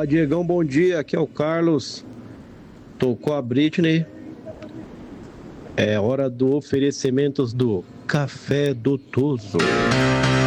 Fala, Diegão, bom dia. Aqui é o Carlos. Tocou a Britney. É hora do oferecimentos do Café do Tuzo.